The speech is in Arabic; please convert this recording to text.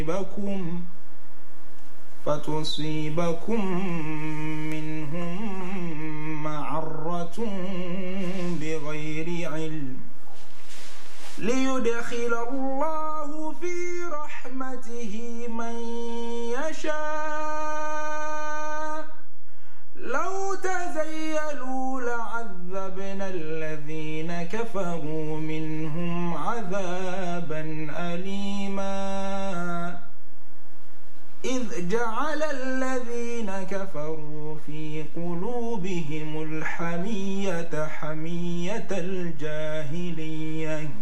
فتصيبكم منهم معرة بغير علم ليدخل الله في رحمته من يشاء لو تزيلوا لعذبنا الذين كفروا منهم عذابا أليما إذ جعل الذين كفروا في قلوبهم الحمية حمية الجاهلية